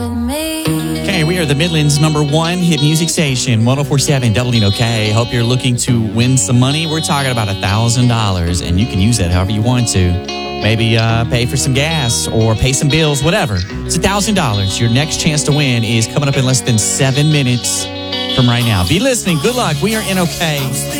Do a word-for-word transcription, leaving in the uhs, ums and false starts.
Okay, we are the Midland's number one hit music station, one oh four point seven W N O K. Hope you're looking to win some money. We're talking about one thousand dollars, and you can use that however you want to. Maybe uh, pay for some gas or pay some bills, whatever. It's one thousand dollars. Your next chance to win is coming up in less than seven minutes from right now. Be listening. Good luck. We are N O K.